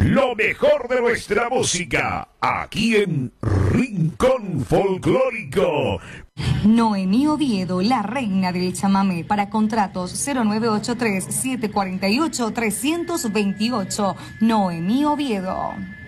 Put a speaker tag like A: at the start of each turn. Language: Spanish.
A: Lo mejor de nuestra música, aquí en Rincón Folclórico.
B: Noemí Oviedo, la reina del chamamé. Para contratos 0983-748-328. Noemí Oviedo.